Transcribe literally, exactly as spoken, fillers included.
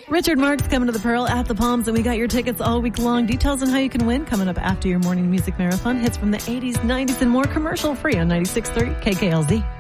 Richard Marks coming to the Pearl at the Palms, and we got your tickets all week long. Details on how you can win coming up after your morning music marathon. Hits from the eighties, nineties, and more, commercial free on ninety-six point three K K L Z.